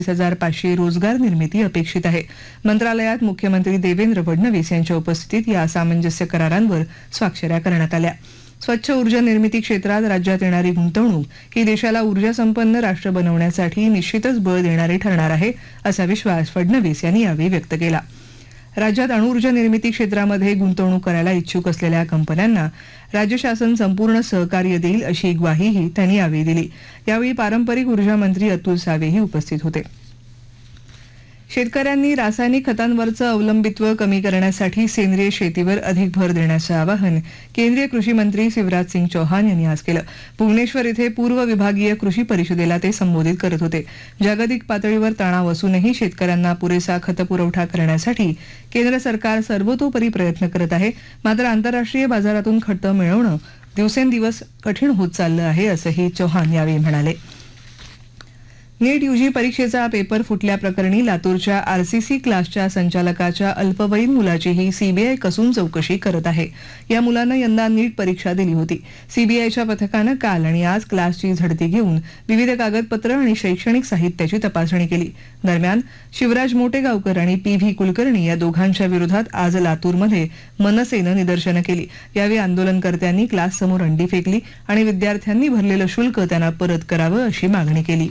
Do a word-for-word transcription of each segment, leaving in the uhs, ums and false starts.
हजार पाचशे रोजगार निर्मिती अपेक्षित आहे। मंत्रालयात मुख्यमंत्री देवेंद्र फडणवीस यांच्या उपस्थितीत या सामंजस्य करारांवर स्वाक्षऱ्या करण्यात आल्या। स्वच्छ ऊर्जा निर्मिती क्षेत्रात राज्यात येणारी गुंतवणूक ही देशाला ऊर्जा संपन्न राष्ट्र बनवण्यासाठी निश्चितच बळ देणारी ठरणार आहे, असा विश्वास फडणवीस यांनी यावेळी व्यक्त केला। राज्यात अणुऊर्जा निर्मिती क्षेत्रामध्ये गुंतवणूक करायला इच्छुक असलेल्या कंपन्यांना राज्य शासन संपूर्ण सहकार्य देईल, अशी ग्वाहीही त्यांनी यावेळी दिली। यावेळी पारंपरिक ऊर्जा मंत्री अतुल सावेही उपस्थित होते। शेतकऱ्यांनी रासायनिक खतांवरचं अवलंबित्व कमी करण्यासाठी सेंद्रिय शेतीवर अधिक भर देण्याचं आवाहन केंद्रीय कृषी मंत्री शिवराज सिंग चौहान यांनी आज केलं। भुवनेश्वर इथे पूर्व विभागीय कृषी परिषदेला ते संबोधित करत होते। जागतिक पातळीवर तणाव असूनही शेतकऱ्यांना पुरेसा खतपुरवठा करण्यासाठी केंद्र सरकार सर्वतोपरी प्रयत्न करत आहे, मात्र आंतरराष्ट्रीय बाजारातून खतं मिळवणं दिवसेंदिवस कठीण होत चाललं आहे, असंही चौहान यावेळी म्हणाले। नीट यूजी परीक्षेचा पेपर फुटल्याप्रकरणी लातूरच्या आरसीसी क्लासच्या संचालकाच्या अल्पवयीन मुलाचीही सीबीआय कसून चौकशी करत आहे। या मुलानं यंदा नीट परीक्षा दिली होती। सीबीआयच्या पथकानं काल आणि आज क्लासची झडती घेऊन विविध कागदपत्र आणि शैक्षणिक साहित्याची तपासणी केली। दरम्यान शिवराज मोटेगावकर आणि पी व्ही कुलकर्णी या दोघांच्या विरोधात आज लातूरमध्ये मनसेनं निदर्शनं केली। यावेळी आंदोलनकर्त्यांनी क्लाससमोर अंडी फेकली आणि विद्यार्थ्यांनी भरलेलं शुल्क त्यांना परत करावं, अशी मागणी केली।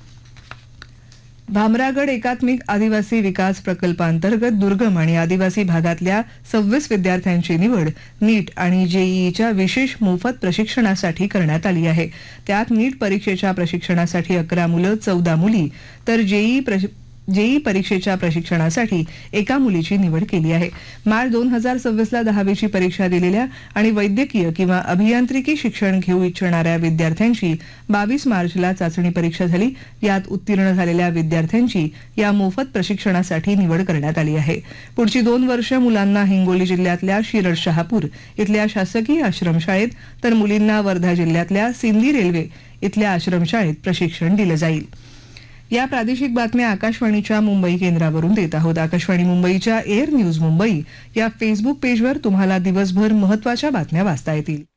भामरागड एकात्मिक आदिवासी विकास प्रकल्पांतर्गत दुर्गम आणि आदिवासी भागातल्या सव्वीस विद्यार्थ्यांची निवड नीट आणि जेईईच्या विशेष मोफत प्रशिक्षणासाठी करण्यात आली आहे। त्यात नीट परीक्षेच्या प्रशिक्षणासाठी अकरा मुलं, चौदा मुली तर जेईई जेई परीक्षेच्या प्रशिक्षणासाठी एका मुलीची निवड केली आहे। मार्च दोन हजार सव्वीस ला दहावीची परीक्षा दिलेल्या आणि वैद्यकीय किंवा अभियांत्रिकी शिक्षण घेऊ इच्छिणाऱ्या विद्यार्थ्यांची बावीस मार्चला चाचणी परीक्षा झाली। यात उत्तीर्ण झालेल्या विद्यार्थ्यांची या मोफत प्रशिक्षणासाठी निवड करण्यात आली आहे। पुढची दोन वर्ष मुलांना हिंगोली जिल्ह्यातल्या शिरड शहापूर इथल्या शासकीय आश्रमशाळेत तर मुलींना वर्धा जिल्ह्यातल्या सिंदी रेल्वे इथल्या आश्रमशाळेत प्रशिक्षण दिलं जाईल। या प्रादेशिक बातम्या आकाशवाणीच्या मुंबई केंद्रावरून देत आहोत। आकाशवाणी मुंबईच्या एअर न्यूज मुंबई या फेसबुक पेजवर तुम्हाला दिवसभर महत्त्वाच्या बातम्या वाचता येतील।